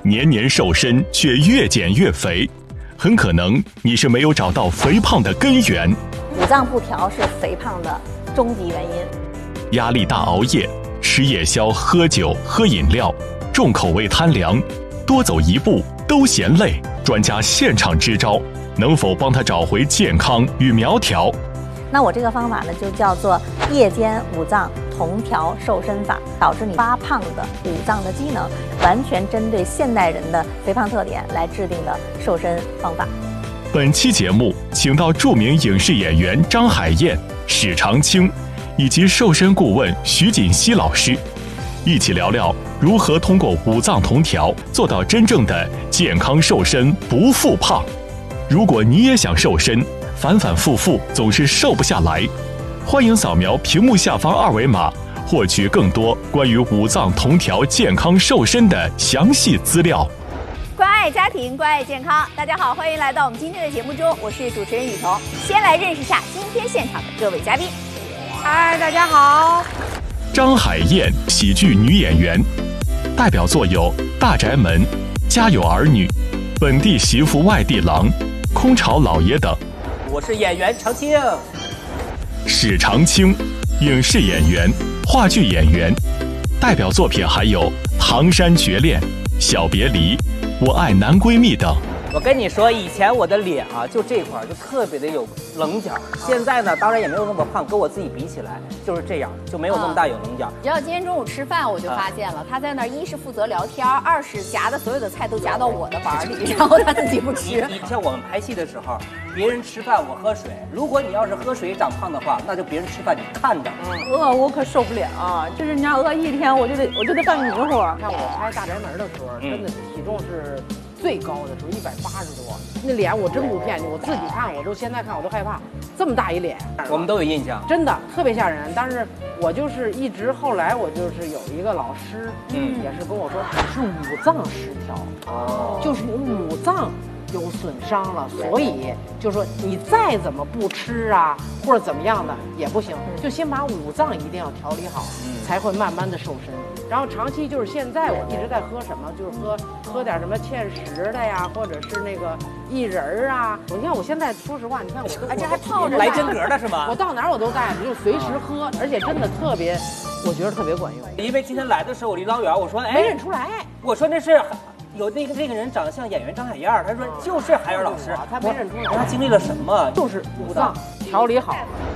年年瘦身却越减越肥，很可能你是没有找到肥胖的根源。 五脏不调是肥胖的终极原因。 压力大、熬夜、吃夜宵、喝酒、喝饮料、重口味贪凉、多走一步都嫌累，专家现场支招，能否帮他找回健康与苗条？ 那我这个方法呢，就叫做夜间五脏同调瘦身法，导致你发胖的五脏的机能，完全针对现代人的肥胖特点来制定的瘦身方法。 本期节目请到著名影视演员张海燕、史长青以及瘦身顾问徐锦熙老师，一起聊聊如何通过五脏同调做到真正的健康瘦身不复胖。如果你也想瘦身，反反复复总是瘦不下来，欢迎扫描屏幕下方二维码，获取更多关于五脏同调健康瘦身的详细资料。 关爱家庭，关爱健康，大家好，欢迎来到我们今天的节目中，我是主持人雨桐。先来认识一下今天现场的各位嘉宾。 嗨，大家好。 张海燕，喜剧女演员，代表作有《大宅门》《家有儿女》《本地媳妇外地郎》《空巢老爷》等。 我是演员常青。 史长青，影视演员、话剧演员，代表作品还有《唐山绝恋》《小别离》《我爱男闺蜜》等。 我跟你说，以前我的脸啊，就这块就特别的有棱角，现在呢，当然也没有那么胖，跟我自己比起来就是这样，就没有那么大有棱角。 你知道今天中午吃饭，我就发现了，他在那儿一是负责聊天，二是夹的所有的菜都夹到我的碗里，然后他自己不吃。 你像我们拍戏的时候，别人吃饭我喝水，如果你要是喝水长胖的话，那就别人吃饭你看着。 饿我可受不了啊！就是人家饿一天，我就得犯迷糊。 看我拍《大宅门》的时候，真的体重是最高的时候180多，那脸我真不骗你，我自己看我都现在看我都害怕，这么大一脸， 我们都有印象， 真的特别吓人。但是我就是一直后来我就是有一个老师，也是跟我说是五脏失调，就是你五脏有损伤了，所以就说你再怎么不吃啊，或者怎么样的也不行，就先把五脏一定要调理好，才会慢慢的瘦身。然后长期就是现在我一直在喝什么，就是喝点什么芡实的呀，或者是那个薏仁啊。你看我现在说实话，你看我都这还泡着来真格的是吗？ 我到哪儿我都带着，就随时喝，而且真的特别，我觉得特别管用。 因为今天来的时候我离老远，我说没认出来， 我说那是。有那个人长得像演员张海燕，他说就是海燕老师， 他没认出来， 他经历了什么？ 就是五脏调理好了，